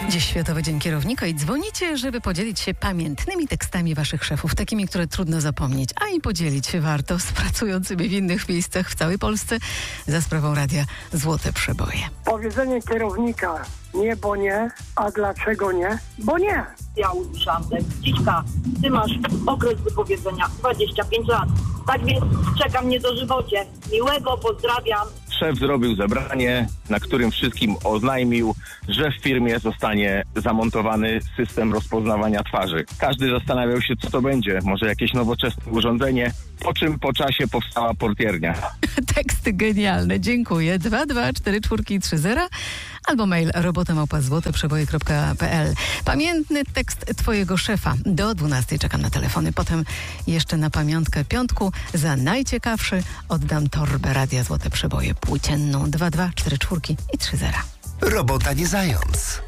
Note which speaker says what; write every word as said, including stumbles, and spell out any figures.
Speaker 1: Dziś Światowy Dzień Kierownika i dzwonicie, żeby podzielić się pamiętnymi tekstami waszych szefów, takimi, które trudno zapomnieć, a i podzielić się warto z pracującymi w innych miejscach w całej Polsce za sprawą radia Złote Przeboje.
Speaker 2: Powiedzenie kierownika: nie, bo nie, a dlaczego nie? Bo nie.
Speaker 3: Ja usłyszałam tekst: Dziśka, ty masz okres wypowiedzenia dwadzieścia pięć lat. Tak więc czeka mnie dożywocie. Miłego, pozdrawiam.
Speaker 4: Szef zrobił zebranie, na którym wszystkim oznajmił, że w firmie zostanie zamontowany system rozpoznawania twarzy. Każdy zastanawiał się, co to będzie. Może jakieś nowoczesne urządzenie, po czym po czasie powstała portiernia.
Speaker 1: Teksty genialne, dziękuję. dwa dwa cztery cztery trzy zero albo mail robota małpa złote przeboje kropka p l. Pamiętny tekst twojego szefa. Do dwunastej czekam na telefony. Potem jeszcze na pamiątkę piątku za najciekawszy oddam torbę Radia Złote Przeboje płócienną. dwa dwa cztery cztery i trzy zero.
Speaker 5: Robota nie zając.